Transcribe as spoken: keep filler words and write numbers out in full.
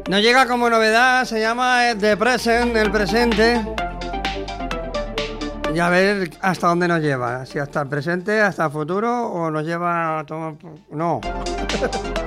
Nos llega como novedad, se llama The Present, el presente. Y a ver hasta dónde nos lleva. Si hasta el presente, hasta el futuro o nos lleva a tomar... No.